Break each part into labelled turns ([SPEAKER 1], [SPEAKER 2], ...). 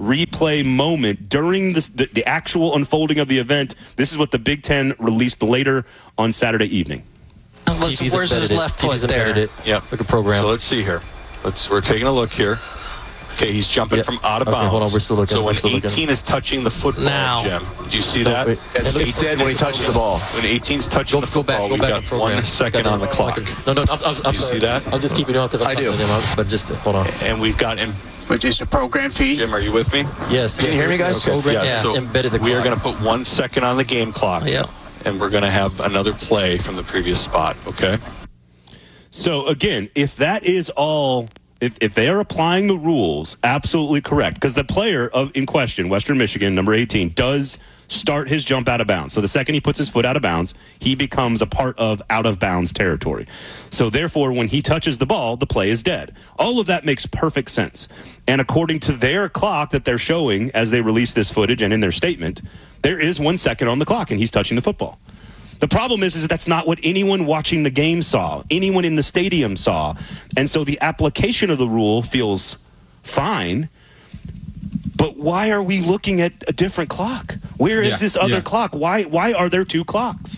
[SPEAKER 1] replay moment during the actual unfolding of the event. This is what the Big Ten released later on Saturday evening.
[SPEAKER 2] Where's his left foot there?
[SPEAKER 3] Yep.
[SPEAKER 4] Like a program.
[SPEAKER 3] So let's see here. We're taking a look here. Okay, he's jumping from out of bounds.
[SPEAKER 4] Hold on, we're still looking.
[SPEAKER 3] So when 18 is touching the football, Jim, do you see that?
[SPEAKER 5] It's dead when he touches the ball.
[SPEAKER 3] When 18's touching the football, we've got 1 second on the clock.
[SPEAKER 4] No,
[SPEAKER 3] do you see that?
[SPEAKER 4] I'm just keeping it on because
[SPEAKER 5] I do.
[SPEAKER 4] But just hold on.
[SPEAKER 3] And we've got
[SPEAKER 2] Which is the program feed.
[SPEAKER 3] Jim, are you with me?
[SPEAKER 4] Yes.
[SPEAKER 5] Can you hear me, guys?
[SPEAKER 3] Okay. Yeah, so
[SPEAKER 4] embedded the clock.
[SPEAKER 3] we are going to put 1 second on the game clock.
[SPEAKER 2] Yeah.
[SPEAKER 3] And we're going to have another play from the previous spot, okay?
[SPEAKER 1] So, again, if that is all, if they are applying the rules absolutely correct, because the player in question, Western Michigan, number 18, does start his jump out of bounds. So the second he puts his foot out of bounds, he becomes a part of out-of-bounds territory. So, therefore, when he touches the ball, the play is dead. All of that makes perfect sense. And according to their clock that they're showing as they release this footage and in their statement, there is 1 second on the clock, and he's touching the football. The problem is that's not what anyone watching the game saw, anyone in the stadium saw. And so the application of the rule feels fine, but why are we looking at a different clock? Where is this other clock? Why are there 2 clocks?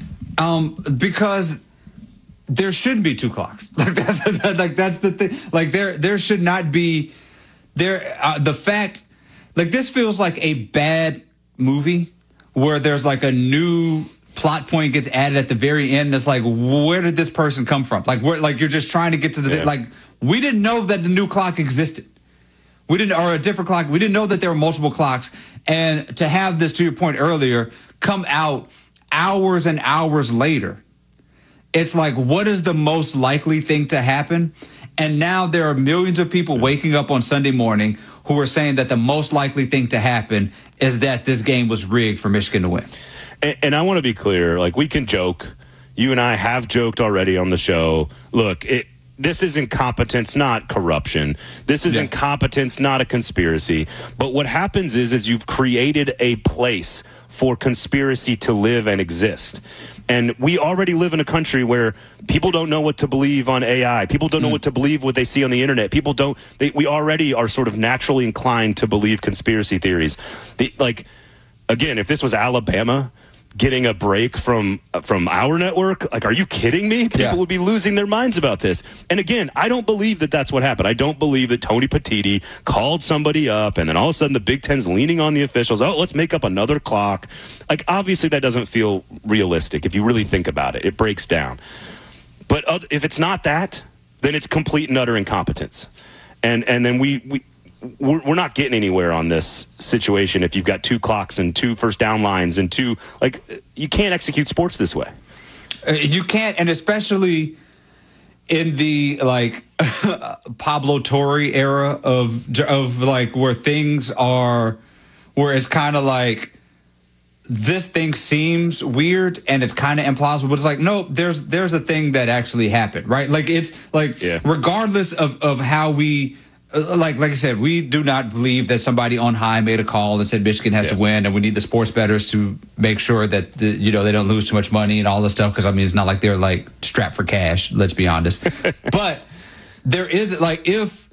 [SPEAKER 6] Because there shouldn't be 2 clocks. That's the thing. Like there should not be the fact, like, this feels like a bad movie where there's like a new plot point gets added at the very end. And it's like, where did this person come from? Like, you're just trying to get to the like, we didn't know that the new clock existed. Or a different clock. We didn't know that there were multiple clocks. And to have this, to your point earlier, come out hours and hours later, it's like, what is the most likely thing to happen? And now there are millions of people waking up on Sunday morning who are saying that the most likely thing to happen is that this game was rigged for Michigan to win.
[SPEAKER 1] And I want to be clear, like, we can joke. You and I have joked already on the show. Look, this is incompetence, not corruption. This is incompetence, not a conspiracy. But what happens is you've created a place for conspiracy to live and exist. And we already live in a country where people don't know what to believe on AI. People don't know what to believe what they see on the internet. People don't. We already are sort of naturally inclined to believe conspiracy theories. Again, if this was Alabama getting a break from our network, like, are you kidding me? People would be losing their minds about this. And again, I don't believe that that's what happened. I don't believe that Tony Petitti called somebody up and then all of a sudden the Big Ten's leaning on the officials. Oh, let's make up another clock. Like, obviously that doesn't feel realistic if you really think about it. It breaks down. But if it's not that, then it's complete and utter incompetence. And then we're not getting anywhere on this situation if you've got 2 clocks and 2 first down lines and 2, like, you can't execute sports this way.
[SPEAKER 6] You can't, and especially in the, like, Pablo Torre era of like, where things are, where it's kind of like, this thing seems weird and it's kind of implausible, but it's like, no, there's a thing that actually happened, right? Like, it's like, regardless of how we, like I said, we do not believe that somebody on high made a call and said Michigan has to win, and we need the sports bettors to make sure that they don't lose too much money and all this stuff. Because I mean, it's not like they're like strapped for cash. Let's be honest. But there is, like, if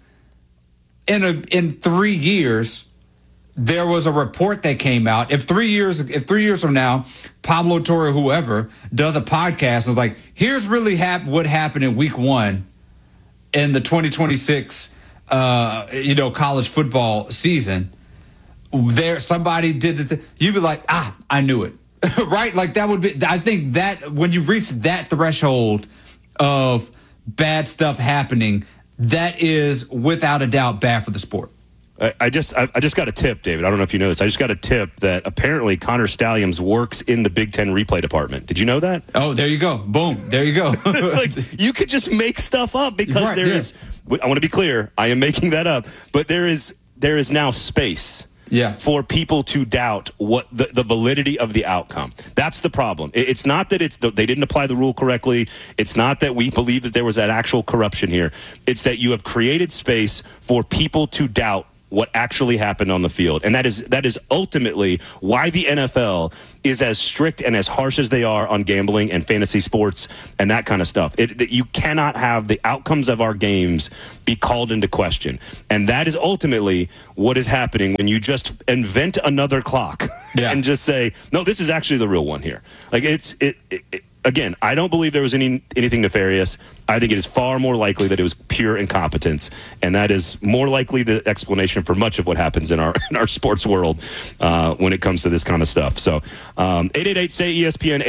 [SPEAKER 6] in 3 years there was a report that came out, if 3 years from now Pablo Torre, whoever, does a podcast and is like, here's really what happened in week 1 in the 2026. College football season, somebody did you'd be like, I knew it. Right? Like, that would be, I think that when you reach that threshold of bad stuff happening, that is without a doubt bad for the sport.
[SPEAKER 1] I just got a tip, David. I don't know if you know this. I just got a tip that apparently Connor Stallions works in the Big Ten replay department. Did you know that?
[SPEAKER 6] Oh, there you go. Boom. There you go.
[SPEAKER 1] Like, you could just make stuff up because there is. I want to be clear. I am making that up, but there is now space. For people to doubt what the validity of the outcome. That's the problem. It's not that they didn't apply the rule correctly. It's not that we believe that there was that actual corruption here. It's that you have created space for people to doubt what actually happened on the field. And that is ultimately why the NFL is as strict and as harsh as they are on gambling and fantasy sports and that kind of stuff. You cannot have the outcomes of our games be called into question. And that is ultimately what is happening when you just invent another clock and just say, no, this is actually the real one here. Like again, I don't believe there was anything nefarious. I think it is far more likely that it was pure incompetence, and that is more likely the explanation for much of what happens in our sports world when it comes to this kind of stuff. So 888-SAY-ESPN,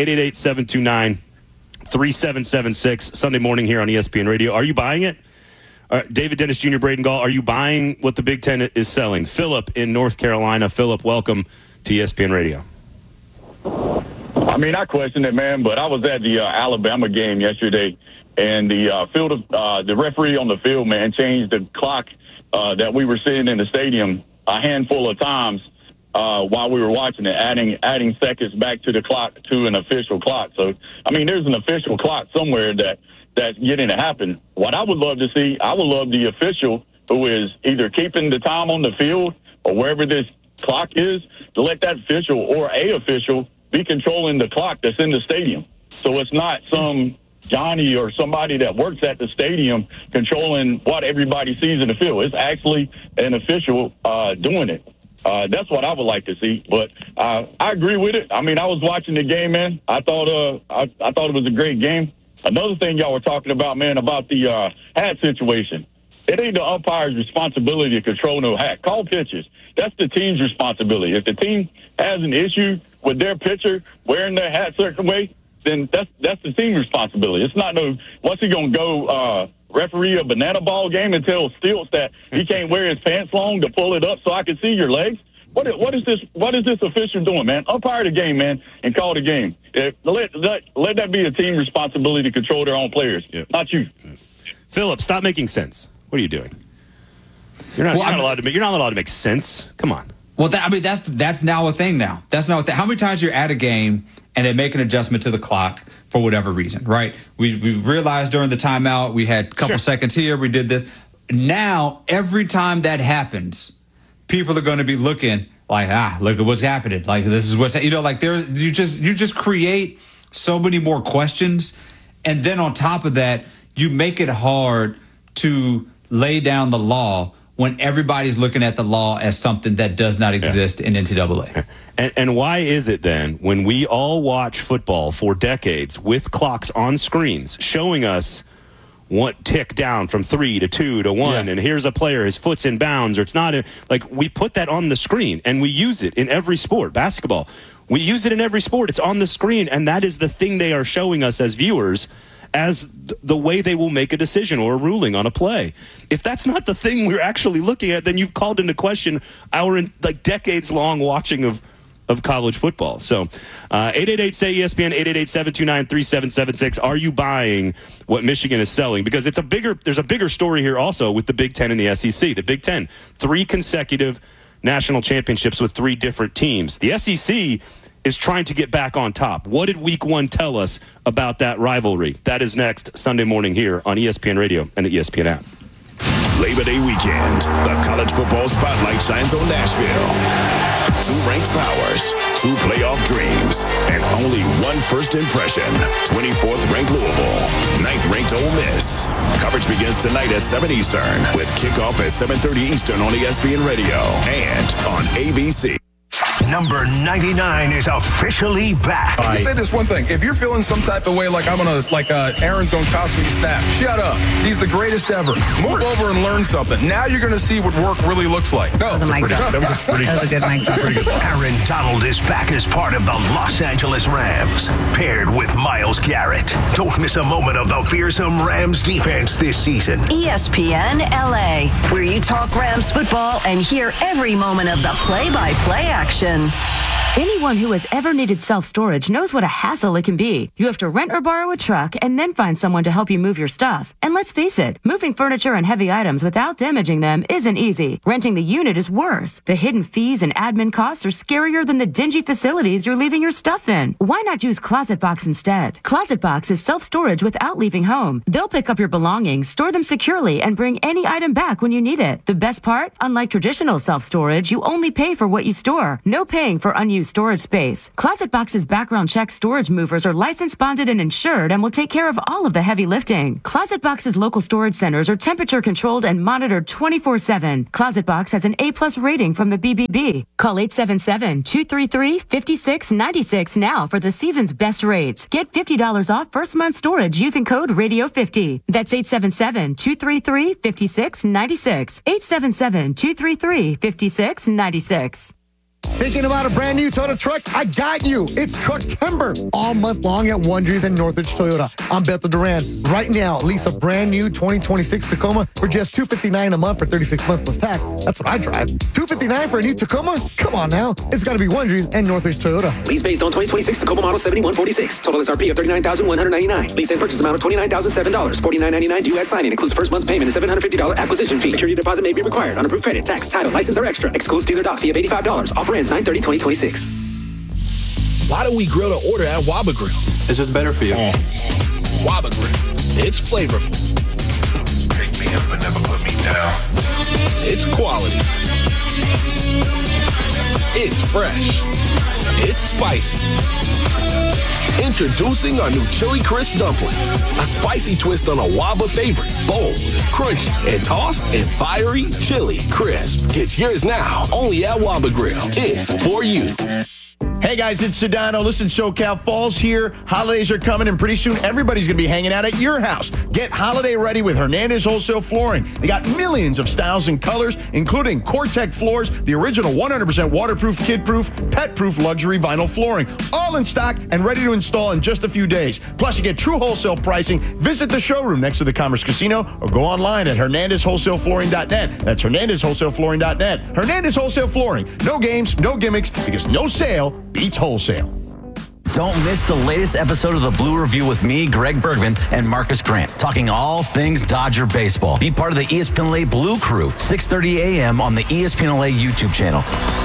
[SPEAKER 1] 888-729-3776, Sunday morning here on ESPN Radio. Are you buying it? David Dennis Jr., Braden Gall, are you buying what the Big Ten is selling? Philip in North Carolina. Philip, welcome to ESPN Radio.
[SPEAKER 4] I mean, I question it, man, but I was at the Alabama game yesterday, and the referee on the field, man, changed the clock that we were sitting in the stadium a handful of times while we were watching it, adding seconds back to the clock to an official clock. So, I mean, there's an official clock somewhere that's getting to happen. What I would love to see, I would love the official who is either keeping the time on the field or wherever this clock is to let that official or a official be controlling the clock that's in the stadium. So it's not some Johnny or somebody that works at the stadium controlling what everybody sees in the field. It's actually an official doing it. That's what I would like to see. But I agree with it. I mean, I was watching the game, man. I thought it was a great game. Another thing y'all were talking about, man, about the hat situation. It ain't the umpire's responsibility to control no hat. Call pitches. That's the team's responsibility. If the team has an issue with their pitcher wearing their hat a certain way, then that's the team's responsibility. It's not what's he going to go referee a banana ball game and tell Stilts that he can't wear his pants long to pull it up so I can see your legs? What is this official doing, man? Umpire the game, man, and call the game. Let that be a team responsibility to control their own players, not you.
[SPEAKER 1] Philip, stop making sense. What are you doing? You're not allowed to make sense. Come on.
[SPEAKER 6] Well, that's now a thing now. That's now a thing. How many times you're at a game and they make an adjustment to the clock for whatever reason, right? We realized during the timeout we had a couple seconds here, we did this. Now, every time that happens, people are going to be looking like, look at what's happening. Like, this is what's, like you just create so many more questions. And then on top of that, you make it hard to lay down the law when everybody's looking at the law as something that does not exist in NCAA.
[SPEAKER 1] And why is it then when we all watch football for decades with clocks on screens showing us what tick down from 3 to 2 to 1, and here's a player, his foot's in bounds, or it's not, like we put that on the screen and we use it in every sport. Basketball, we use it in every sport. It's on the screen, and that is the thing they are showing us as viewers as the way they will make a decision or a ruling on a play. If that's not the thing we're actually looking at, then you've called into question our decades-long watching of college football. So 888-SAY-ESPN, 888-729-3776. Are you buying what Michigan is selling? Because there's a bigger story here also with the Big Ten and the SEC. The Big Ten, 3 consecutive national championships with 3 different teams. The SEC is trying to get back on top. What did Week 1 tell us about that rivalry? That is next Sunday morning here on ESPN Radio and the ESPN app.
[SPEAKER 7] Labor Day weekend, the college football spotlight shines on Nashville. 2 ranked powers, 2 playoff dreams, and only 1 first impression. 24th ranked Louisville, 9th ranked Ole Miss. Coverage begins tonight at 7 Eastern with kickoff at 7:30 Eastern on ESPN Radio and on ABC.
[SPEAKER 8] Number 99 is officially back.
[SPEAKER 9] Let me say this one thing. If you're feeling some type of way like Aaron's going to cost me a snap, shut up. He's the greatest ever. Move over and learn something. Now you're going to see what work really looks like.
[SPEAKER 10] That was a good mic drop.
[SPEAKER 8] Aaron Donald is back as part of the Los Angeles Rams, paired with Myles Garrett. Don't miss a moment of the fearsome Rams defense this season.
[SPEAKER 11] ESPN LA, where you talk Rams football and hear every moment of the play-by-play action.
[SPEAKER 12] Anyone who has ever needed self-storage knows what a hassle it can be. You have to rent or borrow a truck and then find someone to help you move your stuff. And let's face it, moving furniture and heavy items without damaging them isn't easy. Renting the unit is worse. The hidden fees and admin costs are scarier than the dingy facilities you're leaving your stuff in. Why not use ClosetBox instead? ClosetBox is self-storage without leaving home. They'll pick up your belongings, store them securely, and bring any item back when you need it. The best part? Unlike traditional self-storage, you only pay for what you store. No paying for unused storage space. ClosetBox's background check storage movers are licensed, bonded, and insured and will take care of all of the heavy lifting. ClosetBox's local storage centers are temperature controlled and monitored 24/7. ClosetBox has an A+ rating from the BBB. Call 877-233-5696 now for the season's best rates. Get $50 off first month storage using code Radio50. That's 877-233-5696. 877-233-5696.
[SPEAKER 13] Thinking about a brand new Toyota truck? I got you. It's Truck Timber all month long at Wondries and Northridge Toyota. I'm Beto Duran. Right now, lease a brand new 2026 Tacoma for just $259 a month for 36 months plus tax. That's what I drive. $259 for a new Tacoma? Come on now. It's got to be Wondries and Northridge Toyota.
[SPEAKER 14] Lease based on 2026 Tacoma model 7146. Total SRP of $39,199. Lease and purchase amount of $29,007. $49.99 due at signing. Includes first month's payment and $750 acquisition fee. Maturity deposit may be required. Unapproved credit, tax, title, license are extra. Excludes dealer dock fee of $85. Offer ends 9/30/2026.
[SPEAKER 9] Why do we grill to order at Waba Grill?
[SPEAKER 3] It's just better for you.
[SPEAKER 9] Waba Grill. It's flavorful.
[SPEAKER 8] Pick me up and never put me down.
[SPEAKER 9] It's quality. It's fresh. It's spicy. Introducing our new Chili Crisp Dumplings. A spicy twist on a Waba favorite. Bold, crunchy, and tossed in fiery chili crisp. Get yours now, only at Waba Grill. It's for you.
[SPEAKER 15] Hey guys, it's Sedano. Listen, SoCal Fall's here. Holidays are coming, and pretty soon everybody's going to be hanging out at your house. Get holiday ready with Hernandez Wholesale Flooring. They got millions of styles and colors, including Core-Tec floors, the original 100% waterproof, kid-proof, pet-proof luxury vinyl flooring. All in stock and ready to install in just a few days. Plus, you get true wholesale pricing. Visit the showroom next to the Commerce Casino or go online at HernandezWholesaleFlooring.net. That's HernandezWholesaleFlooring.net. Hernandez Wholesale Flooring. No games, no gimmicks, because no sale beats wholesale.
[SPEAKER 16] Don't miss the latest episode of the Blue Review with me, Greg Bergman, and Marcus Grant, talking all things Dodger baseball. Be part of the ESPN LA Blue Crew, 6:30 a.m. on the ESPN LA YouTube channel.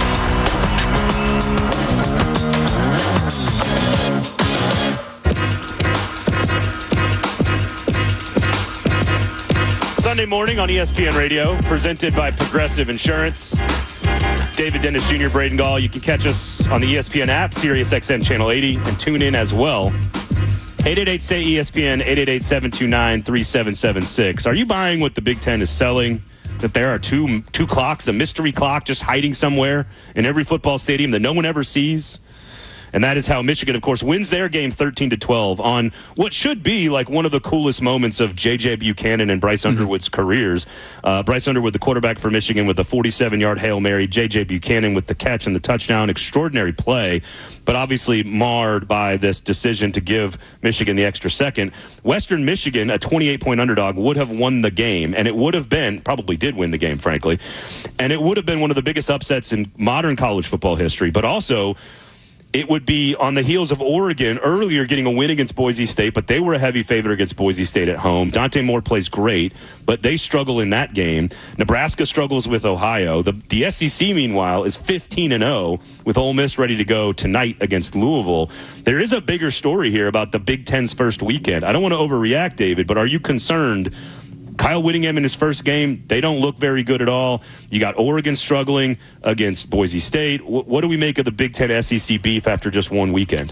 [SPEAKER 1] Sunday morning on ESPN Radio, presented by Progressive Insurance. David Dennis Jr., Braden Gall. You can catch us on the ESPN app, Sirius XM Channel 80, and tune in as well. 888-SAY-ESPN, 888-729-3776. Are you buying what the Big Ten is selling? That there are two clocks, a mystery clock just hiding somewhere in every football stadium that no one ever sees? And that is how Michigan, of course, wins their game 13-12 on what should be like one of the coolest moments of J.J. Buchanan and Bryce Underwood's careers. Bryce Underwood, the quarterback for Michigan, with a 47-yard Hail Mary. J.J. Buchanan with the catch and the touchdown. Extraordinary play, but obviously marred by this decision to give Michigan the extra second. Western Michigan, a 28-point underdog, would have won the game, and it would have been, probably did win the game, frankly, and it would have been one of the biggest upsets in modern college football history, but also it would be on the heels of Oregon earlier getting a win against Boise State, but they were a heavy favorite against Boise State at home. Dante Moore plays great, but they struggle in that game. Nebraska struggles with Ohio. The SEC, meanwhile, is 15-0 with Ole Miss ready to go tonight against Louisville. There is a bigger story here about the Big Ten's first weekend. I don't want to overreact, David, but are you concerned? Kyle Whittingham in his first game, they don't look very good at all. You got Oregon struggling against Boise State. What do we make of the Big Ten SEC beef after just one weekend?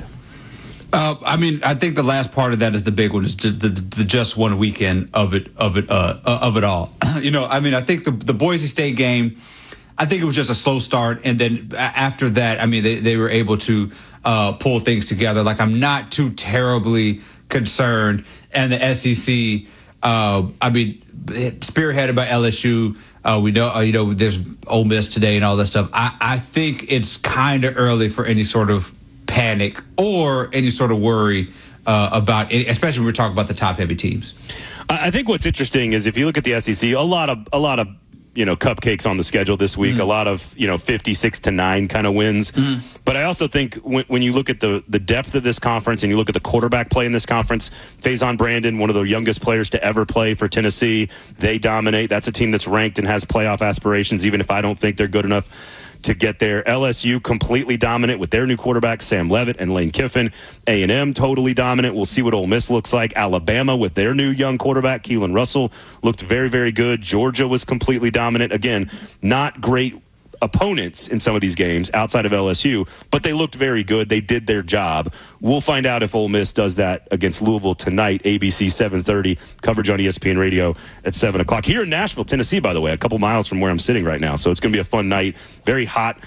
[SPEAKER 6] I mean, I think the last part of that is the big one. Is just the just one weekend of it all. You know, I mean, I think the Boise State game, I think it was just a slow start, and then after that, I mean, they were able to pull things together. Like, I'm not too terribly concerned, and the SEC. I mean, spearheaded by LSU. We know, there's Ole Miss today and all that stuff. I think it's kind of early for any sort of panic or any sort of worry about it, especially when we're talking about the top heavy teams.
[SPEAKER 1] I think what's interesting is if you look at the SEC, a lot of cupcakes on the schedule this week. A lot of 56-9 kind of wins. But I also think when you look at the depth of this conference and you look at the quarterback play in this conference, Faison Brandon, one of the youngest players to ever play for Tennessee, they dominate. That's a team that's ranked and has playoff aspirations, even if I don't think they're good enough to get there. LSU completely dominant with their new quarterbacks, Sam Leavitt and Lane Kiffin. A&M totally dominant. We'll see what Ole Miss looks like. Alabama with their new young quarterback, Keelan Russell, looked very, very good. Georgia was completely dominant. Again, not great opponents in some of these games outside of LSU, but they looked very good. They did their job. We'll find out if Ole Miss does that against Louisville tonight, ABC 7:30, coverage on ESPN Radio at 7 o'clock. Here in Nashville, Tennessee, by the way, a couple miles from where I'm sitting right now. So it's going to be a fun night. Very hot.